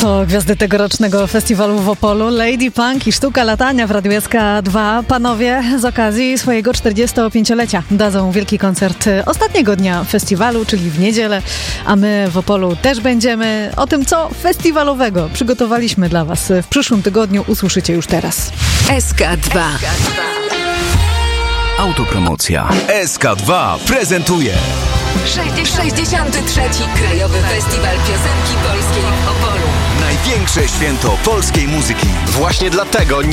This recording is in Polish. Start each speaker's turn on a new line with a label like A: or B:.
A: To gwiazdy tegorocznego festiwalu w Opolu, Lady Punk i Sztuka Latania w Radiu SK2. Panowie z okazji swojego 45-lecia dadzą wielki koncert ostatniego dnia festiwalu, czyli w niedzielę, a my w Opolu też będziemy. O tym, co festiwalowego przygotowaliśmy dla Was w przyszłym tygodniu, usłyszycie już teraz.
B: SK2.
C: Autopromocja. SK2 prezentuje
B: 63. Krajowy Festiwal Piosenki Polskiej w Opolu.
C: największe święto polskiej muzyki.
D: Właśnie dlatego